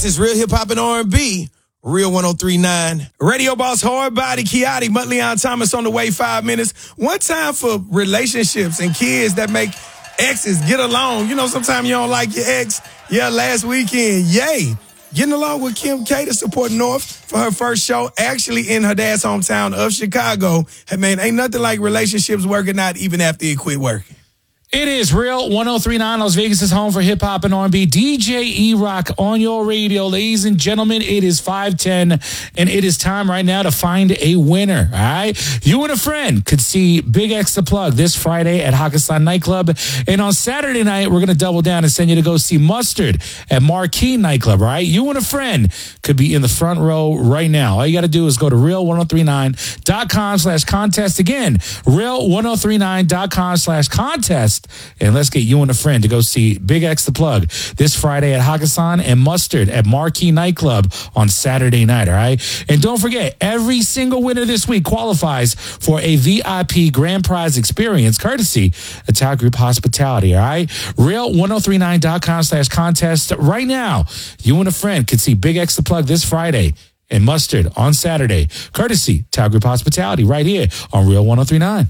This is Real Hip Hop and R&B, Real 103.9. Radio Boss Hard Body, Kiati, Mutleon Thomas on the way, 5 minutes. One time for relationships and kids that make exes get along. You know, sometimes you don't like your ex. Yeah, last weekend, yay. Getting along with Kim K to support North for her first show, actually in her dad's hometown of Chicago. Hey, man, ain't nothing like relationships working out even after you quit working. It is Real 103.9, Las Vegas' home for hip-hop and R&B. DJ E-Rock on your radio. Ladies and gentlemen, it is 5:10, and it is time right now to find a winner, all right? You and a friend could see Big X The Plug this Friday at Hakkasan Nightclub, and on Saturday night, we're going to double down and send you to go see Mustard at Marquee Nightclub, all right? You and a friend could be in the front row right now. All you got to do is go to real1039.com/contest. Again, real1039.com/contest. And let's get you and a friend to go see Big X The Plug this Friday at Hakkasan and Mustard at Marquee Nightclub on Saturday night, all right? And don't forget, every single winner this week qualifies for a VIP grand prize experience courtesy of Tao Group Hospitality, all right? Real1039.com/contest. Right now, you and a friend could see Big X The Plug this Friday and Mustard on Saturday, courtesy Tao Group Hospitality, right here on Real 103.9.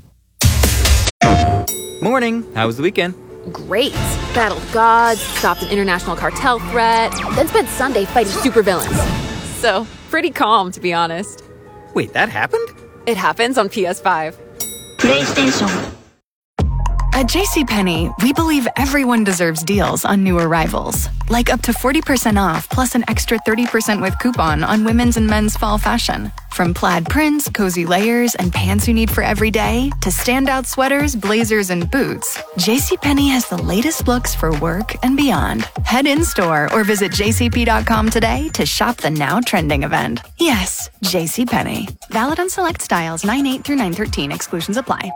Morning. How was the weekend? Great. Battled gods, stopped an international cartel threat, then spent Sunday fighting supervillains. So, pretty calm, to be honest. Wait, that happened? It happens on PS5. PlayStation. At JCPenney, we believe everyone deserves deals on new arrivals. Like up to 40% off plus an extra 30% with coupon on women's and men's fall fashion. From plaid prints, cozy layers, and pants you need for every day, to standout sweaters, blazers, and boots, JCPenney has the latest looks for work and beyond. Head in-store or visit jcp.com today to shop the now trending event. Yes, JCPenney. Valid on select styles 9/8 through 9/13. Exclusions apply.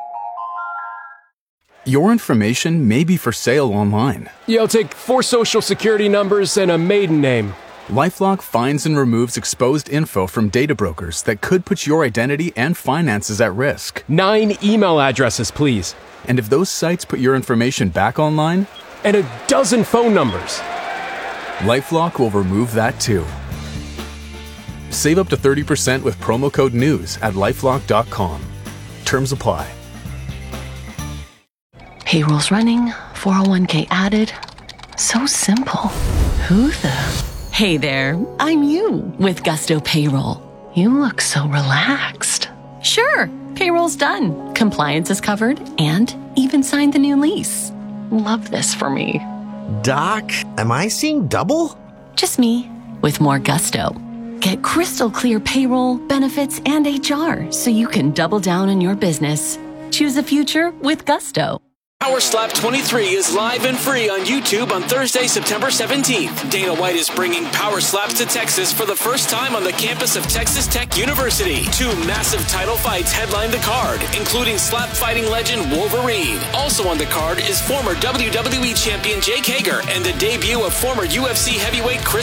Your information may be for sale online. Yeah, I'll take 4 social security numbers and a maiden name. LifeLock finds and removes exposed info from data brokers that could put your identity and finances at risk. 9 email addresses, please. And if those sites put your information back online? And a dozen phone numbers. LifeLock will remove that too. Save up to 30% with promo code NEWS at LifeLock.com. Terms apply. Payroll's running, 401k added. So simple. Who the? Hey there, I'm you with Gusto Payroll. You look so relaxed. Sure, payroll's done. Compliance is covered and even signed the new lease. Love this for me. Doc, am I seeing double? Just me with more Gusto. Get crystal clear payroll, benefits, and HR so you can double down on your business. Choose the future with Gusto. Power Slap 23 is live and free on YouTube on Thursday, September 17th. Dana White is bringing Power Slaps to Texas for the first time on the campus of Texas Tech University. 2 massive title fights headline the card, including slap fighting legend Wolverine. Also on the card is former WWE champion Jake Hager and the debut of former UFC heavyweight Chris